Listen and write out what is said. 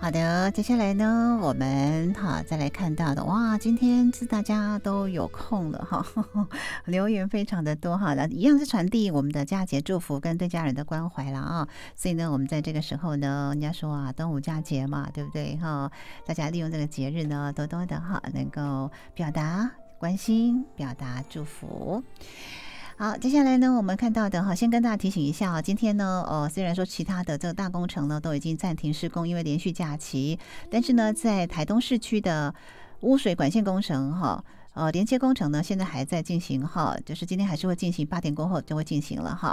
好的，接下来呢，我们再来看到的，哇，今天是大家都有空了哈，留言非常的多哈，那一样是传递我们的佳节祝福跟对家人的关怀啦啊，所以呢，我们在这个时候呢，人家说啊，端午佳节嘛，对不对哈？大家利用这个节日呢，多多的能够表达关心，表达祝福。好，接下来呢，我们看到的先跟大家提醒一下今天呢，虽然说其他的这个大工程呢都已经暂停施工，因为连续假期，但是呢，在台东市区的污水管线工程连接工程呢，现在还在进行就是今天还是会进行，8点过后就会进行了